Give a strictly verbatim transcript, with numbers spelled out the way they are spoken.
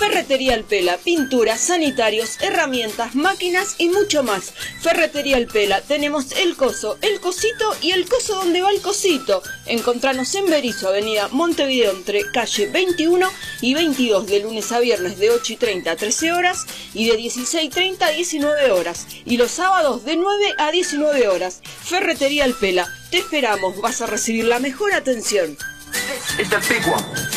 Ferretería El Pela, pinturas, sanitarios, herramientas, máquinas y mucho más. Ferretería El Pela, tenemos el coso, el cosito y el coso donde va el cosito. Encontranos en Berisso, avenida Montevideo, entre calle veintiuno y veintidós, de lunes a viernes de ocho y treinta a trece horas y de dieciséis y treinta a diecinueve horas. Y los sábados de nueve a diecinueve horas. Ferretería El Pela, te esperamos, vas a recibir la mejor atención. It's the big one.